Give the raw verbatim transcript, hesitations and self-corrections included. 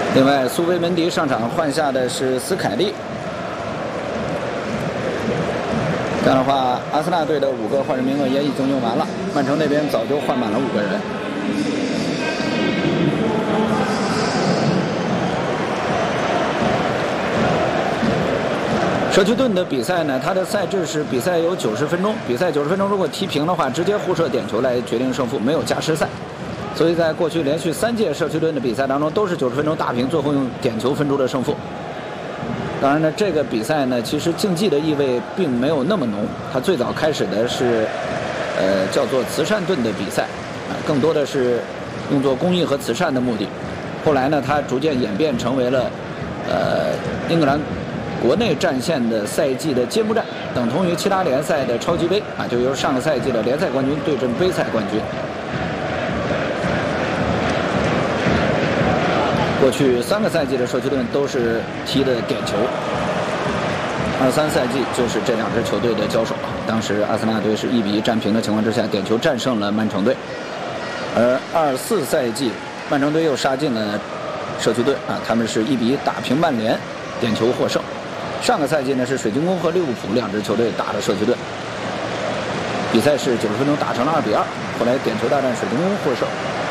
另外，苏菲门迪上场换下的是斯凯利。这样的话，阿森纳队的五个换人名额也已经用完了，曼城那边早就换满了五个人。社区盾的比赛呢，它的赛制是比赛有九十分钟，比赛九十分钟如果踢平的话，直接互射点球来决定胜负，没有加时赛。所以在过去连续三届社区盾的比赛当中，都是九十分钟大平，最后用点球分出的胜负。当然呢，这个比赛呢，其实竞技的意味并没有那么浓。它最早开始的是，呃，叫做慈善盾的比赛，啊，更多的是用作公益和慈善的目的。后来呢，它逐渐演变成为了，呃，英格兰国内战线的赛季的揭幕战，等同于其他联赛的超级杯啊，就由上个赛季的联赛冠军对阵杯赛冠军。过去三个赛季的社区盾都是踢的点球，二三赛季就是这两支球队的交手啊。当时阿森纳队是一比一战平的情况之下，点球战胜了曼城队，而二四赛季曼城队又杀进了社区盾啊，他们是一比一打平曼联，点球获胜。上个赛季呢是水晶宫和利物浦两支球队打的社区盾，比赛是九十分钟打成了二比二，后来点球大战水晶宫获胜。